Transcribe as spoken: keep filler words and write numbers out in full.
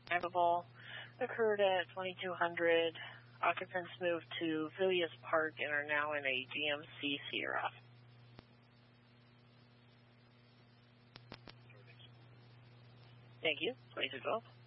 Drivable occurred at twenty-two hundred. Occupants moved to Villiers Park and are now in a G M C Sierra. Thank you. twenty-two twelve.